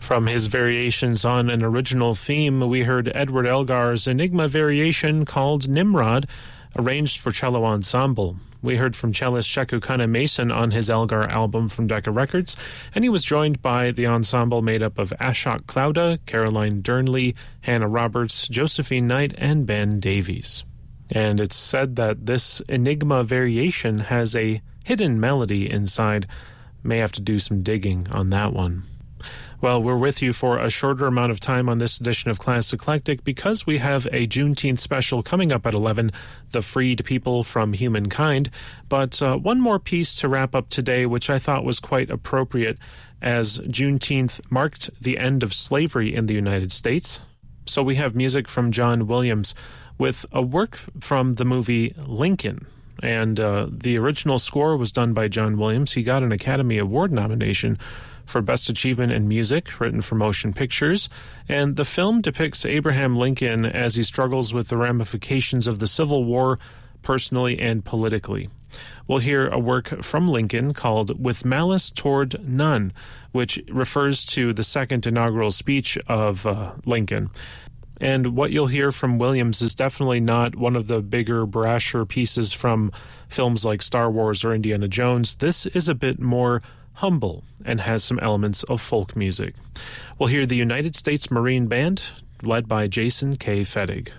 From his variations on an original theme, we heard Edward Elgar's Enigma variation called Nimrod, arranged for cello ensemble. We heard from cellist Shekukana Mason on his Elgar album from Decca Records, and he was joined by the ensemble made up of Ashok Clouda, Caroline Dernley, Hannah Roberts, Josephine Knight, and Ben Davies. And it's said that this Enigma variation has a hidden melody inside. May have to do some digging on that one. Well, we're with you for a shorter amount of time on this edition of Class Eclectic because we have a Juneteenth special coming up at 11, The Freed People from Humankind. But one more piece to wrap up today, which I thought was quite appropriate, as Juneteenth marked the end of slavery in the United States. So we have music from John Williams with a work from the movie Lincoln. And the original score was done by John Williams. He got an Academy Award nomination for Best Achievement in Music, written for motion pictures. And the film depicts Abraham Lincoln as he struggles with the ramifications of the Civil War, personally and politically. We'll hear a work from Lincoln called With Malice Toward None, which refers to the second inaugural speech of Lincoln. And what you'll hear from Williams is definitely not one of the bigger, brasher pieces from films like Star Wars or Indiana Jones. This is a bit more humble and has some elements of folk music. We'll hear the United States Marine Band, led by Jason K. Fettig.